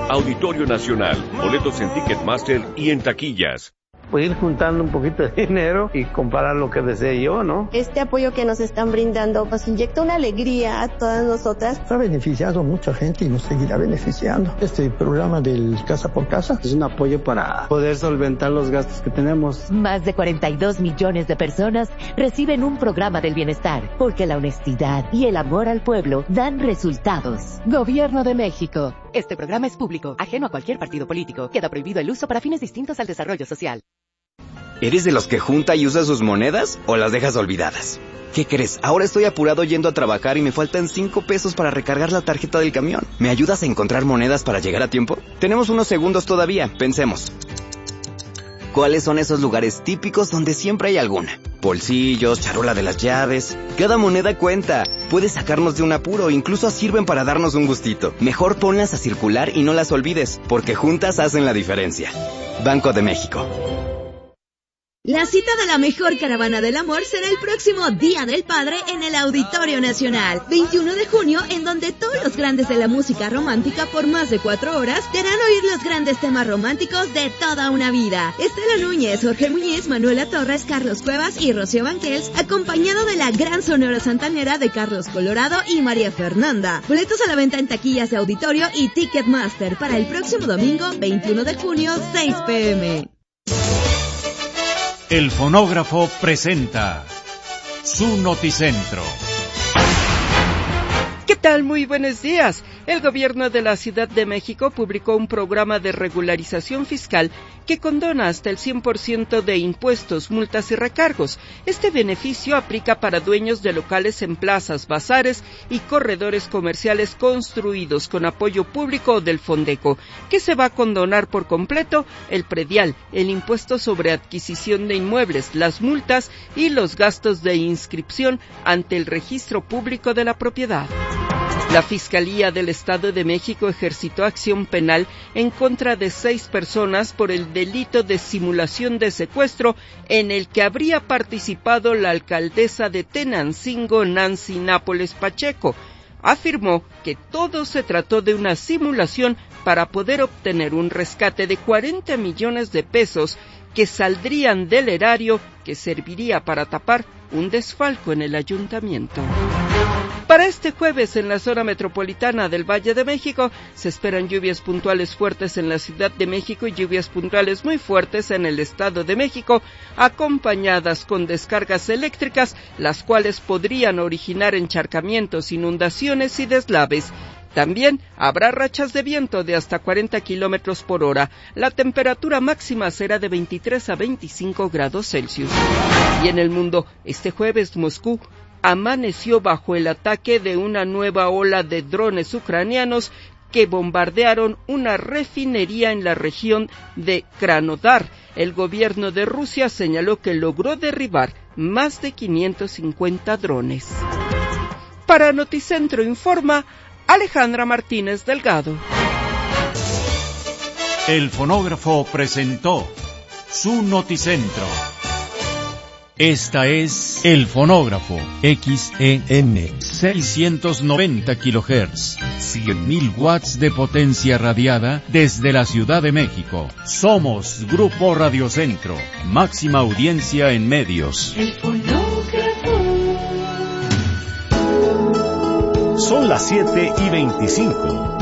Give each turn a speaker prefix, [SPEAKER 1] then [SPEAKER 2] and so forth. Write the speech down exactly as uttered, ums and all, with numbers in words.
[SPEAKER 1] Auditorio Nacional. Boletos en Ticketmaster y en taquillas.
[SPEAKER 2] Pues ir juntando un poquito de dinero y comprar lo que desee yo, ¿no?
[SPEAKER 3] Este apoyo que nos están brindando nos inyecta una alegría a todas nosotras.
[SPEAKER 4] Ha beneficiado a mucha gente y nos seguirá beneficiando. Este programa del Casa por Casa
[SPEAKER 2] es un apoyo para poder solventar los gastos que tenemos.
[SPEAKER 5] Más de cuarenta y dos millones de personas reciben un programa del bienestar, porque la honestidad y el amor al pueblo dan resultados. Gobierno de México. Este programa es público, ajeno a cualquier partido político. Queda prohibido el uso para fines distintos al desarrollo social.
[SPEAKER 6] ¿Eres de los que junta y usa sus monedas o las dejas olvidadas? ¿Qué crees? Ahora estoy apurado yendo a trabajar y me faltan cinco pesos para recargar la tarjeta del camión. ¿Me ayudas a encontrar monedas para llegar a tiempo? Tenemos unos segundos todavía, pensemos. ¿Cuáles son esos lugares típicos donde siempre hay alguna? Bolsillos, charola de las llaves. Cada moneda cuenta. Puede sacarnos de un apuro, incluso sirven para darnos un gustito. Mejor ponlas a circular y no las olvides, porque juntas hacen la diferencia. Banco de México.
[SPEAKER 7] La cita de la mejor caravana del amor será el próximo Día del Padre en el Auditorio Nacional, veintiuno de junio, en donde todos los grandes de la música romántica por más de cuatro horas te harán oír los grandes temas románticos de toda una vida. Estela Núñez, Jorge Muñiz, Manuela Torres, Carlos Cuevas y Rocío Banquels, acompañado de la gran sonora santanera de Carlos Colorado y María Fernanda. Boletos a la venta en taquillas de auditorio y Ticketmaster para el próximo domingo, veintiuno de junio, seis pe eme.
[SPEAKER 8] El fonógrafo presenta su Noticentro.
[SPEAKER 9] ¿Qué tal? Muy buenos días. El gobierno de la Ciudad de México publicó un programa de regularización fiscal que condona hasta el cien por ciento de impuestos, multas y recargos. Este beneficio aplica para dueños de locales en plazas, bazares y corredores comerciales construidos con apoyo público o del Fondeco, que se va a condonar por completo el predial, el impuesto sobre adquisición de inmuebles, las multas y los gastos de inscripción ante el registro público de la propiedad. La Fiscalía del Estado de México ejercitó acción penal en contra de seis personas por el delito de simulación de secuestro en el que habría participado la alcaldesa de Tenancingo, Nancy Nápoles Pacheco. Afirmó que todo se trató de una simulación para poder obtener un rescate de cuarenta millones de pesos que saldrían del erario que serviría para tapar un desfalco en el ayuntamiento. Para este jueves en la zona metropolitana del Valle de México se esperan lluvias puntuales fuertes en la Ciudad de México y lluvias puntuales muy fuertes en el Estado de México, acompañadas con descargas eléctricas, las cuales podrían originar encharcamientos, inundaciones y deslaves. También habrá rachas de viento de hasta cuarenta kilómetros por hora. La temperatura máxima será de veintitrés a veinticinco grados Celsius. Y en el mundo, este jueves Moscú amaneció bajo el ataque de una nueva ola de drones ucranianos que bombardearon una refinería en la región de Krasnodar. El gobierno de Rusia señaló que logró derribar más de quinientos cincuenta drones. Para Noticentro informa Alejandra Martínez Delgado.
[SPEAKER 8] El fonógrafo presentó su Noticentro. Esta es El Fonógrafo, X E N, seiscientos noventa kilohertz, cien mil watts de potencia radiada desde la Ciudad de México. Somos Grupo Radiocentro, máxima audiencia en medios.
[SPEAKER 10] El Fonógrafo.
[SPEAKER 1] Son las siete y veinticinco.